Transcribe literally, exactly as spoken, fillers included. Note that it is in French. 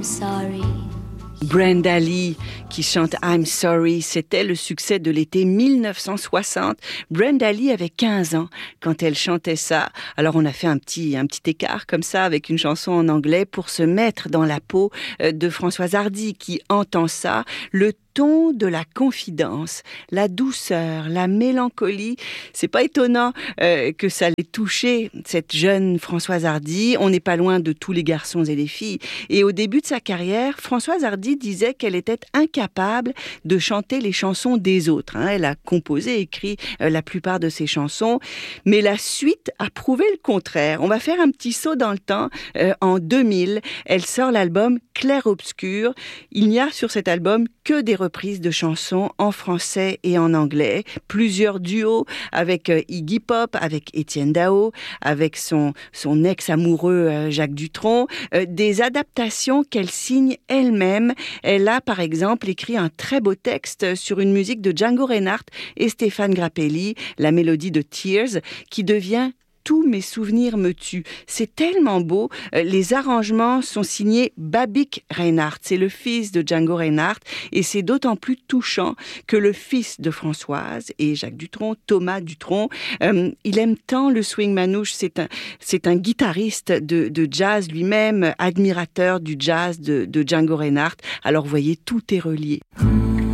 sorry. Brenda Lee qui chante I'm Sorry, c'était le succès de l'été mille neuf cent soixante. Brenda Lee avait quinze ans quand elle chantait ça. Alors on a fait un petit, un petit écart comme ça avec une chanson en anglais pour se mettre dans la peau de Françoise Hardy qui entend ça. Le ton de la confidence, la douceur, la mélancolie. C'est pas étonnant euh, que ça l'ait touchée, cette jeune Françoise Hardy. On n'est pas loin de tous les garçons et les filles. Et au début de sa carrière, Françoise Hardy disait qu'elle était incapable de chanter les chansons des autres. Hein. Elle a composé, écrit euh, la plupart de ses chansons. Mais la suite a prouvé le contraire. On va faire un petit saut dans le temps. Euh, en deux mille, elle sort l'album Clair-Obscur. Il n'y a sur cet album que des reprises de chansons en français et en anglais, plusieurs duos avec euh, Iggy Pop, avec Étienne Dao, avec son, son ex-amoureux euh, Jacques Dutronc, euh, des adaptations qu'elle signe elle-même. Elle a par exemple écrit un très beau texte sur une musique de Django Reinhardt et Stéphane Grappelli, la mélodie de Tears, qui devient Tous mes souvenirs me tuent. C'est tellement beau. Les arrangements sont signés Babik Reinhardt. C'est le fils de Django Reinhardt. Et c'est d'autant plus touchant que le fils de Françoise et Jacques Dutronc, Thomas Dutronc, euh, il aime tant le swing manouche. C'est un, c'est un guitariste de, de jazz lui-même, admirateur du jazz de, de Django Reinhardt. Alors, vous voyez, tout est relié.